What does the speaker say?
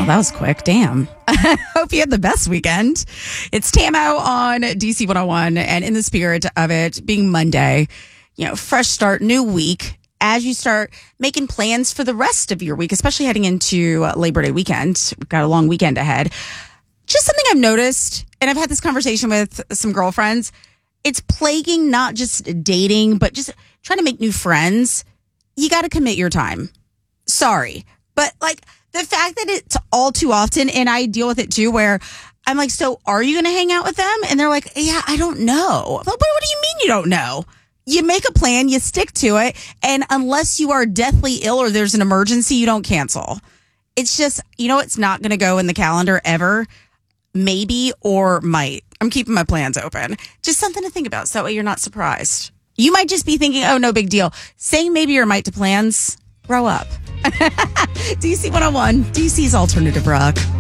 that was quick. Damn. Hope you had the best weekend. It's Tamo on DC 101. And in the spirit of it being Monday, fresh start, new week, as you start making plans for the rest of your week, especially heading into Labor Day weekend. We've got a long weekend ahead. Just something I've noticed, and I've had this conversation with some girlfriends. It's plaguing not just dating, but just trying to make new friends. You got to commit your time. Sorry. But the fact that it's all too often, and I deal with it too, where I'm like, so are you going to hang out with them? And they're like, yeah, I don't know. But what do you mean you don't know? You make a plan, you stick to it, and unless you are deathly ill or there's an emergency, you don't cancel. It's just, it's not going to go in the calendar ever. Maybe or might. I'm keeping my plans open. Just something to think about, so that way you're not surprised. You might just be thinking, oh, no big deal. Saying maybe or might to plans, grow up. DC 101, DC's Alternative Rock.